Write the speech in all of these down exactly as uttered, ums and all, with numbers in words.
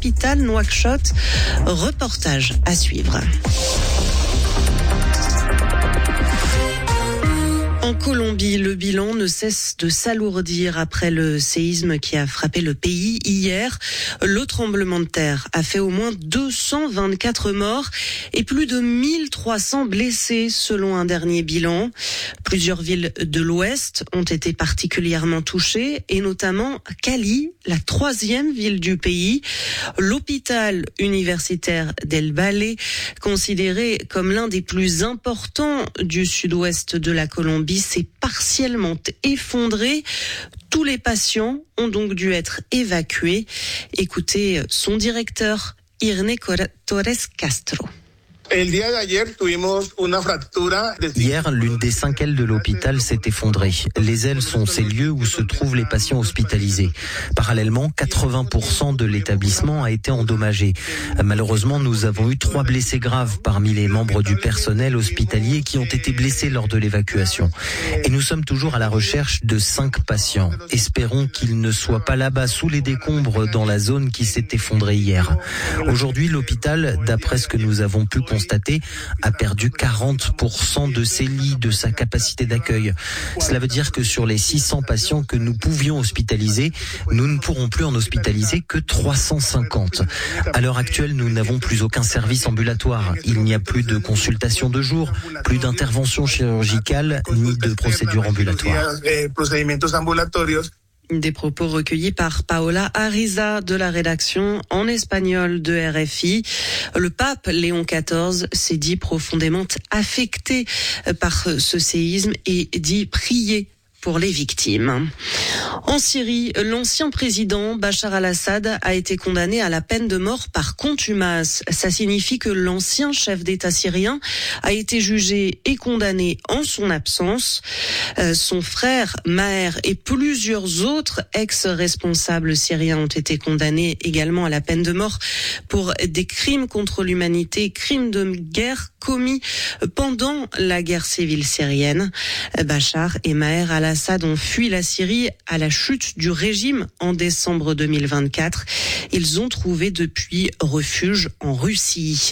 capitale Nouakchott. Reportage à suivre. En Colombie, le bilan ne cesse de s'alourdir après le séisme qui a frappé le pays hier. Le tremblement de terre a fait au moins deux cent vingt-quatre morts et plus de mille trois cents blessés selon un dernier bilan. Plusieurs villes de l'Ouest ont été particulièrement touchées et notamment Cali, la troisième ville du pays. L'hôpital universitaire d'El Valle, considéré comme l'un des plus importants du sud-ouest de la Colombie, s'est partiellement effondré. Tous les patients ont donc dû être évacués. Écoutez son directeur, Irne Torres Castro. Hier, l'une des cinq ailes de l'hôpital s'est effondrée. Les ailes sont ces lieux où se trouvent les patients hospitalisés. Parallèlement, quatre-vingts pour cent de l'établissement a été endommagé. Malheureusement, nous avons eu trois blessés graves parmi les membres du personnel hospitalier qui ont été blessés lors de l'évacuation. Et nous sommes toujours à la recherche de cinq patients. Espérons qu'ils ne soient pas là-bas sous les décombres dans la zone qui s'est effondrée hier. Aujourd'hui, l'hôpital, d'après ce que nous avons pu constater, a perdu quarante pour cent de ses lits, de sa capacité d'accueil. Cela veut dire que sur les six cents patients que nous pouvions hospitaliser, nous ne pourrons plus en hospitaliser que trois cent cinquante. À l'heure actuelle, nous n'avons plus aucun service ambulatoire. Il n'y a plus de consultation de jour, plus d'intervention chirurgicale, ni de procédure ambulatoire. Des propos recueillis par Paola Ariza de la rédaction en espagnol de R F I. Le pape Léon quatorze s'est dit profondément affecté par ce séisme et dit prier pour les victimes. En Syrie, l'ancien président Bachar al-Assad a été condamné à la peine de mort par contumace. Ça signifie que l'ancien chef d'État syrien a été jugé et condamné en son absence. Euh, son frère Maher et plusieurs autres ex-responsables syriens ont été condamnés également à la peine de mort pour des crimes contre l'humanité, crimes de guerre commis pendant la guerre civile syrienne. Bachar et Maher al-Assad ont fui la Syrie à la chute du régime en décembre deux mille vingt-quatre. Ils ont trouvé depuis refuge en Russie.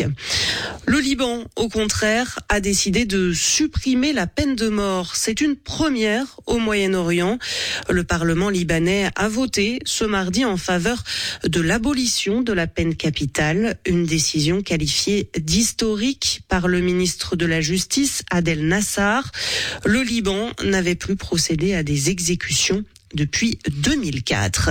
Le Liban, au contraire, a décidé de supprimer la peine de mort. C'est une première au Moyen-Orient. Le Parlement libanais a voté ce mardi en faveur de l'abolition de la peine capitale, une décision qualifiée d'historique par le ministre de la Justice, Adel Nassar. Le Liban n'avait plus procédé à des exécutions depuis deux mille quatre.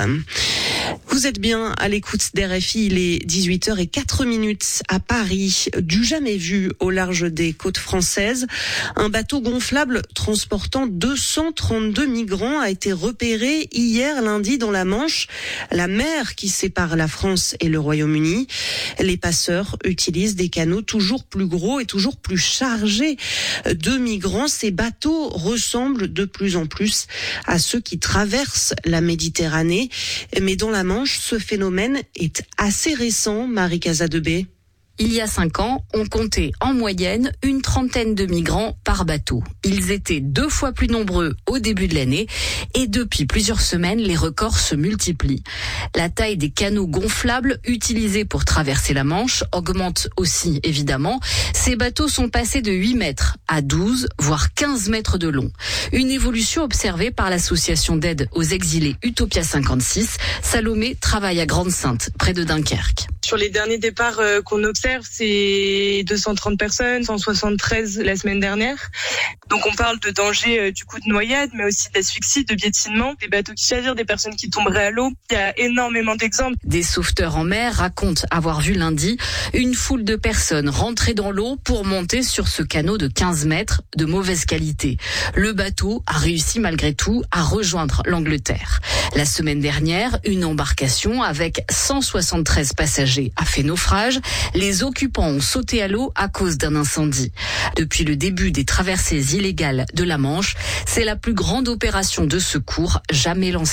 Vous êtes bien à l'écoute d'R F I, il est dix-huit heures zéro quatre à Paris. Du jamais vu au large des côtes françaises, un bateau gonflable transportant deux cent trente-deux migrants a été repéré hier lundi dans la Manche, la mer qui sépare la France et le Royaume-Uni. Les passeurs utilisent des canots toujours plus gros et toujours plus chargés de migrants. Ces bateaux ressemblent de plus en plus à ceux qui traversent la Méditerranée, mais dans la Manche, ce phénomène est assez récent, Marie Casadebé. Il y a cinq ans, on comptait en moyenne une trentaine de migrants par bateau. Ils étaient deux fois plus nombreux au début de l'année et depuis plusieurs semaines, les records se multiplient. La taille des canots gonflables utilisés pour traverser la Manche augmente aussi, évidemment. Ces bateaux sont passés de huit mètres à douze, voire quinze mètres de long. Une évolution observée par l'association d'aide aux exilés Utopia cinquante-six. Salomé travaille à Grande-Synthe, près de Dunkerque. Sur les derniers départs euh, qu'on observe, c'est deux cent trente personnes, cent soixante-treize la semaine dernière. Donc on parle de danger euh, du coup de noyade, mais aussi d'asphyxie, de piétinement, des bateaux qui chavirent, des personnes qui tomberaient à l'eau. Il y a énormément d'exemples. Des sauveteurs en mer racontent avoir vu lundi une foule de personnes rentrer dans l'eau pour monter sur ce canot de quinze mètres de mauvaise qualité. Le bateau a réussi malgré tout à rejoindre l'Angleterre. La semaine dernière, une embarcation avec cent soixante-treize passagers a fait naufrage. Les occupants ont sauté à l'eau à cause d'un incendie. Depuis le début des traversées illégales de la Manche, c'est la plus grande opération de secours jamais lancée.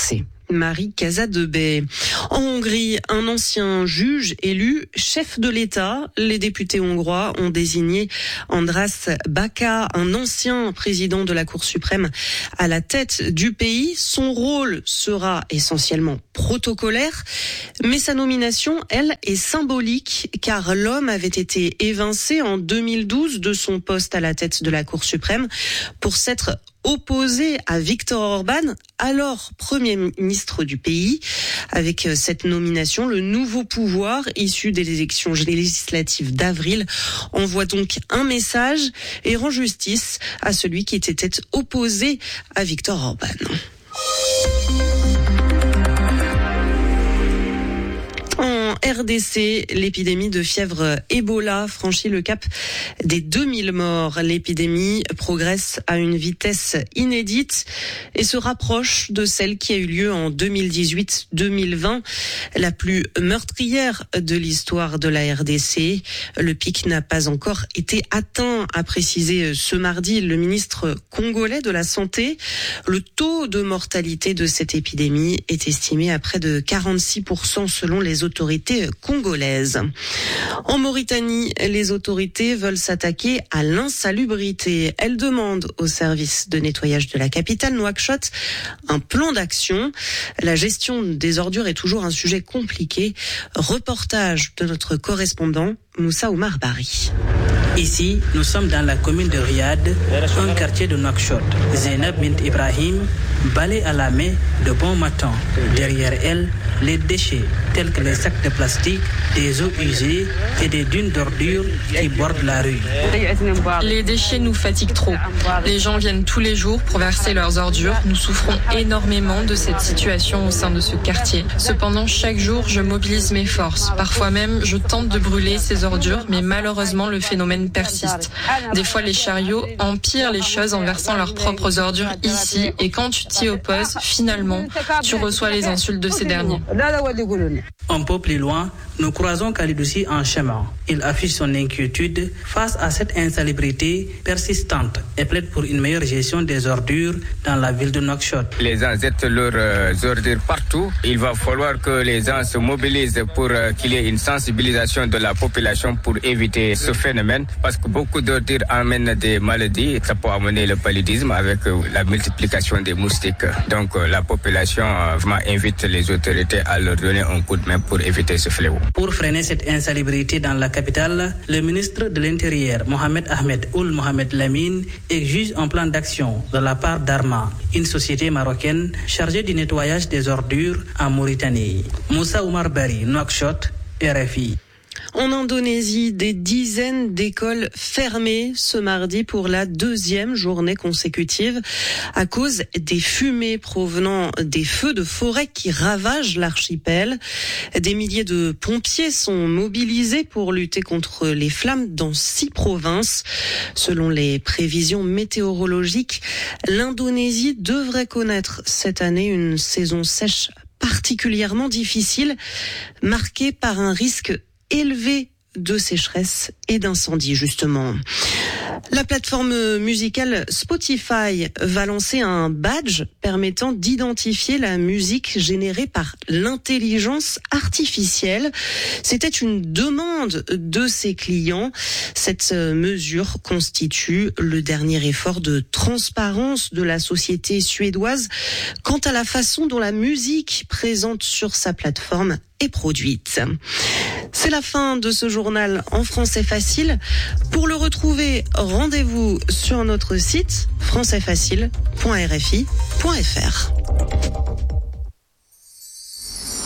Marie Casadebay. En Hongrie, un ancien juge élu chef de l'État. Les députés hongrois ont désigné András Baka, un ancien président de la Cour suprême, à la tête du pays. Son rôle sera essentiellement protocolaire, mais sa nomination, elle, est symbolique, car l'homme avait été évincé en deux mille douze de son poste à la tête de la Cour suprême pour s'être opposé à Viktor Orban, alors Premier ministre du pays. Avec cette nomination, le nouveau pouvoir issu des élections législatives d'avril envoie donc un message et rend justice à celui qui était opposé à Viktor Orban. En R D C, l'épidémie de fièvre Ebola franchit le cap des deux mille morts. L'épidémie progresse à une vitesse inédite et se rapproche de celle qui a eu lieu en deux mille dix-huit deux mille vingt, la plus meurtrière de l'histoire de la R D C. Le pic n'a pas encore été atteint, a précisé ce mardi le ministre congolais de la Santé. Le taux de mortalité de cette épidémie est estimé à près de quarante-six pour cent selon les autorités congolaises. En Mauritanie, les autorités veulent s'attaquer à l'insalubrité. Elles demandent au service de nettoyage de la capitale, Nouakchott, un plan d'action. La gestion des ordures est toujours un sujet compliqué. Reportage de notre correspondant Moussa Oumar Bari. Ici, nous sommes dans la commune de Riyad, un quartier de Nouakchott. Zainab Bint Ibrahim balaye à la main de bon matin. Derrière elle, les déchets tels que les sacs de plastique, des eaux usées et des dunes d'ordures qui bordent la rue. Les déchets nous fatiguent trop. Les gens viennent tous les jours pour verser leurs ordures. Nous souffrons énormément de cette situation au sein de ce quartier. Cependant, chaque jour, je mobilise mes forces. Parfois même, je tente de brûler ces ordures, mais malheureusement, le phénomène persiste. Des fois, les chariots empirent les choses en versant leurs propres ordures ici, et quand tu t'y opposes, finalement, tu reçois les insultes de ces derniers. Un peu plus loin, nous croisons Kalidoussi en chemin. Il affiche son inquiétude face à cette insalubrité persistante et plaide pour une meilleure gestion des ordures dans la ville de Nouakchott. Les gens jettent leurs euh, ordures partout. Il va falloir que les gens se mobilisent pour euh, qu'il y ait une sensibilisation de la population pour éviter ce phénomène, parce que beaucoup d'ordures amènent des maladies. Ça peut amener le paludisme avec euh, la multiplication des moustiques. Donc euh, la population euh, vraiment invite les autorités à leur donner un coup de main pour éviter ce fléau. Pour freiner cette insalubrité dans la capitale, le ministre de l'Intérieur, Mohamed Ahmed Ould Mohamed Lamine, exige un plan d'action de la part d'Arma, une société marocaine chargée du nettoyage des ordures en Mauritanie. Moussa Oumar Bari, Nouakchott, R F I. En Indonésie, des dizaines d'écoles fermées ce mardi pour la deuxième journée consécutive à cause des fumées provenant des feux de forêt qui ravagent l'archipel. Des milliers de pompiers sont mobilisés pour lutter contre les flammes dans six provinces. Selon les prévisions météorologiques, l'Indonésie devrait connaître cette année une saison sèche particulièrement difficile, marquée par un risque élevé de sécheresse et d'incendie, justement. La plateforme musicale Spotify va lancer un badge permettant d'identifier la musique générée par l'intelligence artificielle. C'était une demande de ses clients. Cette mesure constitue le dernier effort de transparence de la société suédoise quant à la façon dont la musique présente sur sa plateforme est produite. C'est la fin de ce journal en français facile. Pour le retrouver, rendez-vous sur notre site français facile point r f i point f r.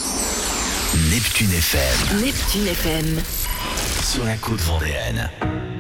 Neptune F M. Neptune F M. Sur la côte vendéenne.